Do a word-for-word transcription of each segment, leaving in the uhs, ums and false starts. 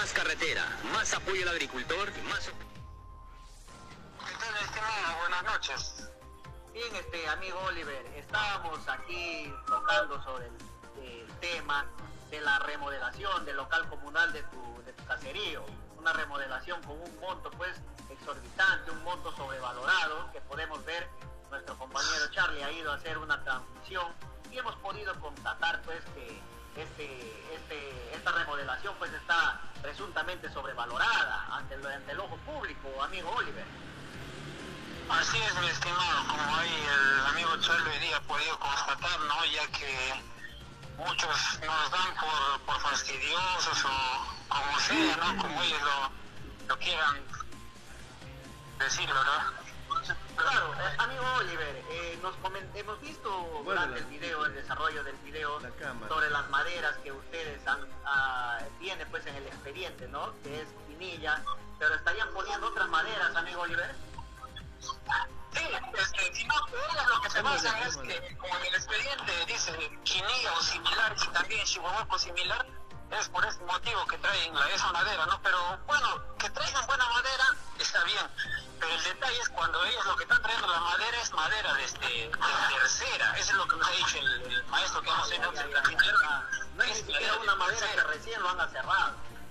más carretera, más apoyo al agricultor y más... ¿Qué tal, estimado? Buenas noches. Bien, este amigo Oliver, estábamos aquí tocando sobre el, el tema de la remodelación del local comunal de tu, de tu caserío. Una remodelación con un monto pues exorbitante, un monto sobrevalorado, que podemos ver. Nuestro compañero Charlie ha ido a hacer una transmisión y hemos podido constatar pues que este, este, esta remodelación pues está presuntamente sobrevalorada ante el, ante el ojo público, amigo Oliver. Así es, mi estimado, como ahí el amigo Charlie hoy día ha podido constatar, ¿no? Ya que muchos nos dan por, por fastidiosos o como sea, ¿no? Como ellos lo, lo quieran decir, ¿verdad? Claro, eh, amigo Oliver, eh, nos coment hemos visto durante el video, el desarrollo del video, sobre las maderas que ustedes han, ah, tienen pues en el expediente, ¿no? Que es quinilla, pero estarían poniendo otras maderas, amigo Oliver. Sí, este, si no, ellos lo que se basan es que, como en el expediente dice quinilla o similar y también chihuahuaco similar, es por ese motivo que traen la, esa madera, ¿no? Pero bueno, que traigan buena madera está bien, pero el detalle es cuando ellos lo que están trayendo la madera es madera de, este, de tercera. Eso es lo que nos ha dicho el, el maestro que hemos tenido, el carpintero. No es ni siquiera una madera que recién lo han cerrado.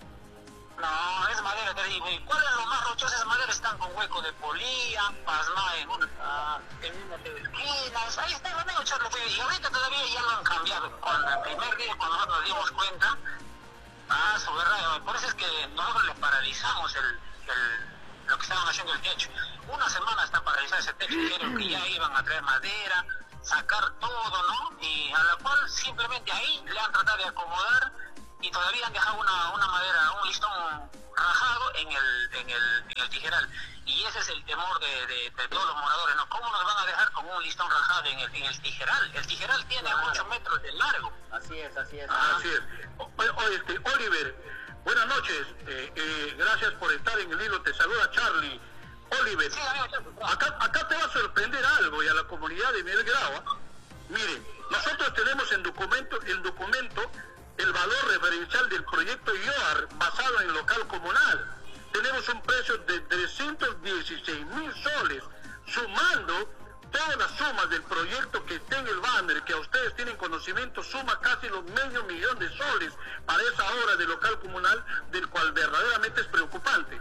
No, es madera terrible. ¿Cuál es lo más rochoso? Esas maderas están con hueco de polía, pasma en una, ah, en una de esquinas. Ahí está, amigo Charlie. Y ahorita todavía ya lo han cambiado. Cuando el primer día, cuando nosotros nos dimos cuenta, ah, su verdad, por eso es que nosotros le paralizamos el, el, lo que estaban haciendo el techo. Una semana está paralizado ese techo. Dijeron que ya iban a traer madera, sacar todo, ¿no? Y a la cual simplemente ahí le han tratado de acomodar. Y todavía han dejado una, una madera, un listón rajado en el, en, el, en el tijeral. Y ese es el temor de, de, de todos los moradores, ¿no? ¿Cómo nos van a dejar con un listón rajado en el, en el tijeral? El tijeral tiene claro. ocho metros de largo. Así es, así es. Ah, así es. Oye, este, Oliver, buenas noches. Eh, eh, gracias por estar en el hilo. Te saluda Charlie. Oliver, Sí, amigo, acá, acá te va a sorprender algo y a la comunidad de Miguel Grau. Miren, nosotros tenemos en documento, el documento el valor referencial del proyecto I O A R basado en local comunal. Tenemos un precio de trescientos dieciséis mil soles, sumando todas las sumas del proyecto que está en el banner, que a ustedes tienen conocimiento, suma casi los medio millón de soles para esa obra de local comunal, del cual verdaderamente es preocupante.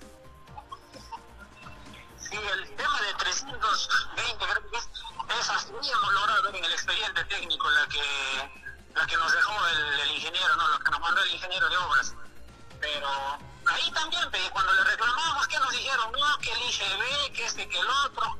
Sí, el tema de trescientos veinte, es así hemos logrado ver en el expediente técnico la que... la que nos dejó el, el ingeniero, no, lo que nos mandó el ingeniero de obras. Pero ahí también, cuando le reclamamos, que nos dijeron, no, que el I G B, que este, que el otro.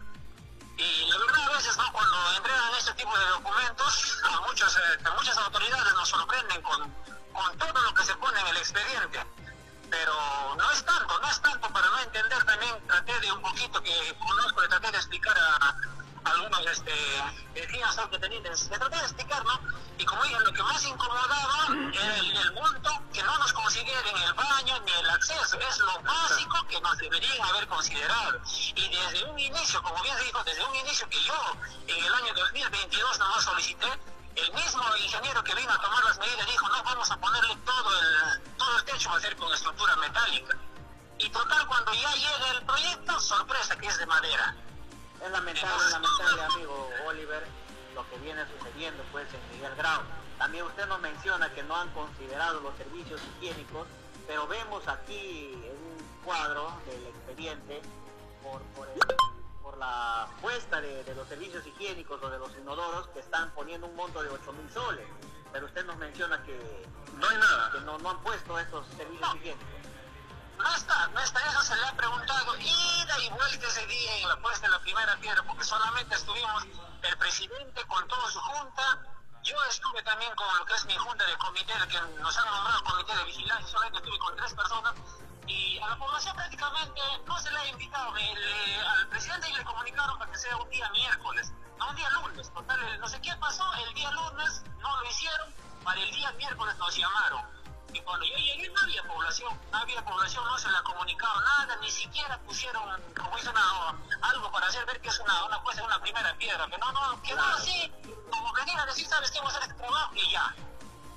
Y la verdad, a veces, ¿no? Cuando entregan este tipo de documentos, a, muchos, eh, a muchas autoridades nos sorprenden con, con todo lo que se pone en el expediente. Pero no es tanto, no es tanto para no entender. También traté de un poquito que conozco, le traté de explicar a algunos este, vecinos que tenían, le traté de explicar, ¿no? Y como dije, lo que más incomodaba era el, el monto, que no nos consideren el baño ni el acceso, es lo básico que nos deberían haber considerado. Y desde un inicio, como bien se dijo, desde un inicio que yo en el año dos mil veintidós nomás solicité, el mismo ingeniero que vino a tomar las medidas dijo, no, vamos a ponerle todo el, todo el techo va a ser con estructura metálica. Y total, cuando ya llega el proyecto, sorpresa que es de madera. Es lamentable, lamentable, amigo Oliver, lo que viene sucediendo pues en Miguel Grau. También usted nos menciona que no han considerado los servicios higiénicos, pero vemos aquí en un cuadro del expediente por, por, el, por la puesta de, de los servicios higiénicos o de los inodoros, que están poniendo un monto de ocho mil soles. Pero usted nos menciona que no hay nada, que no, no han puesto estos servicios no. higiénicos. No está, no está, eso se le ha preguntado ida y vuelta ese día en la puesta de la primera piedra, porque solamente estuvimos el presidente con toda su junta, yo estuve también con lo que es mi junta de comité, que nos han nombrado comité de vigilancia, solamente estuve con tres personas, y a la población prácticamente no se le ha invitado, le, le, al presidente le comunicaron para que sea un día miércoles, no un día lunes, total, no sé qué pasó, el día lunes no lo hicieron, para el día miércoles nos llamaron. Y cuando yo llegué no había población, no había población, no se le ha comunicado nada, ni siquiera pusieron, como hizo una, algo para hacer ver que es una, una puesta, una primera piedra, que no, no, quedó así, como venir a decir, sabes qué, vamos a hacer este trabajo y ya.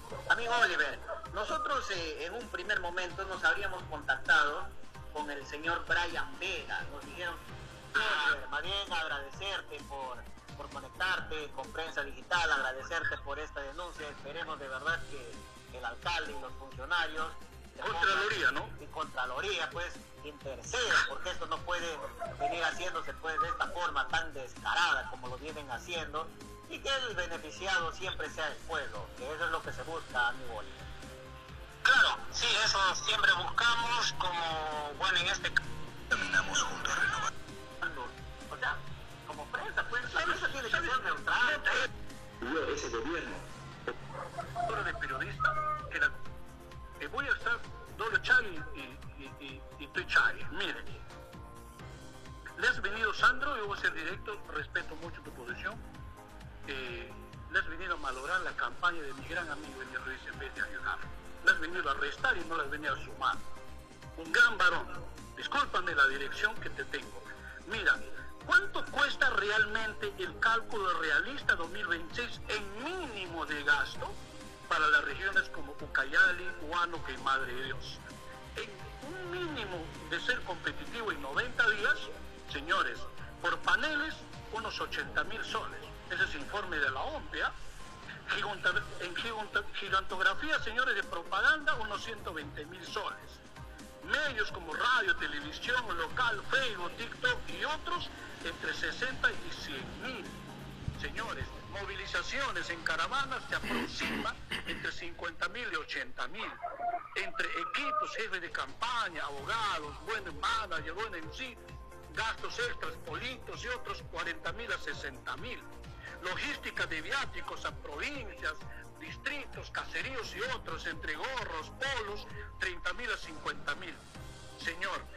Amigo Oliver, nosotros eh, en un primer momento nos habríamos contactado con el señor Brian Vega. Nos dijeron, Oliver, más bien agradecerte por, por conectarte con Prensa Digital, agradecerte por esta denuncia. Esperemos de verdad que el alcalde y los funcionarios... Contraloría, ¿no? Y Contraloría, pues, interceda, porque esto no puede venir haciéndose, pues, de esta forma tan descarada como lo vienen haciendo, y que el beneficiado siempre sea el pueblo, que eso es lo que se busca, amigo Oliver. Claro, sí, eso siempre buscamos, como, bueno, en este caso, Caminamos juntos renovando. O sea, como prensa, pues, la prensa tiene que ser neutral. Yo, ese gobierno. Hora de periodista, que la, que voy a estar doble chai y, y, y, y estoy chai. Miren, le has venido, Sandro, yo voy a ser directo, respeto mucho tu posición. Eh, le has venido a malograr la campaña de mi gran amigo Elia Ruiz en vez de ayudar. Le has venido a restar y no le has venido a sumar. Un gran varón. Discúlpame la dirección que te tengo. Mira, ¿cuánto cuesta realmente el cálculo realista dos mil veintiséis en mínimo de gasto para las regiones como Ucayali, Huánuco y Madre de Dios? En un mínimo de ser competitivo en noventa días, señores, por paneles, unos ochenta mil soles. Ese es informe de la O M P E. En gigantografía, señores, de propaganda, unos ciento veinte mil soles. Medios como radio, televisión, local, Facebook, TikTok y otros, entre sesenta y cien mil. Señores, movilizaciones en caravanas se aproximan entre cincuenta mil y ochenta mil. Entre equipos, jefes de campaña, abogados, buenos managers, buenos M C, gastos extras, politos y otros cuarenta mil a sesenta mil. Logística de viáticos a provincias, distritos, caseríos y otros, entre gorros, polos, treinta mil a cincuenta mil. Señor,